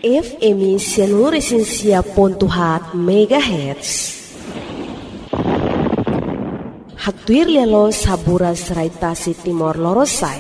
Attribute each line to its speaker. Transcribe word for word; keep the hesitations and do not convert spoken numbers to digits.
Speaker 1: F M seluruh esensia pontuhat megahertz. Haktuir lelo sabura serai tasi timor lorosai.